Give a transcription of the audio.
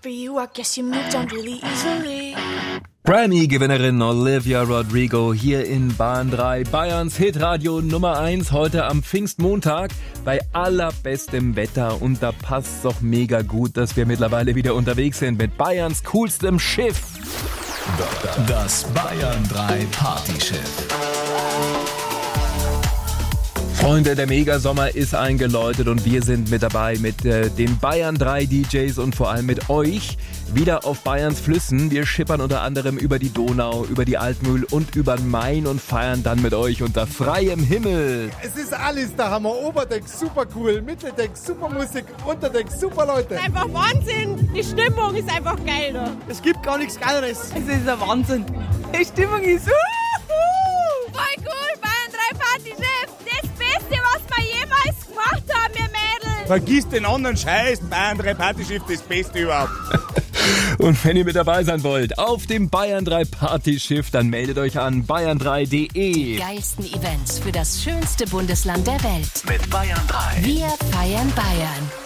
for you, I guess you moved on really easily. Grammy-Gewinnerin Olivia Rodrigo hier in Bahn 3, Bayerns Hitradio Nummer 1, heute am Pfingstmontag bei allerbestem Wetter. Und da passt doch mega gut, dass wir mittlerweile wieder unterwegs sind mit Bayerns coolstem Schiff. Das Bayern 3 Partyschiff. Freunde, der Megasommer ist eingeläutet und wir sind mit dabei mit den Bayern 3 DJs und vor allem mit euch wieder auf Bayerns Flüssen. Wir schippern unter anderem über die Donau, über die Altmühl und über den Main und feiern dann mit euch unter freiem Himmel. Es ist alles der Hammer. Oberdeck super cool, Mitteldeck super Musik, Unterdeck super Leute. Es ist einfach Wahnsinn. Die Stimmung ist einfach geil da. Es gibt gar nichts Geileres. Es ist ein Wahnsinn. Die Stimmung ist voll cool. Bayern 3 Partyschiff. Das Beste, was wir jemals gemacht haben, ihr Mädels. Vergiss den anderen Scheiß. Bayern 3 Partyschiff, das Beste überhaupt. Und wenn ihr mit dabei sein wollt auf dem Bayern 3 Partyschiff, dann meldet euch an bayern3.de. Die geilsten Events für das schönste Bundesland der Welt. Mit Bayern 3. Wir feiern Bayern.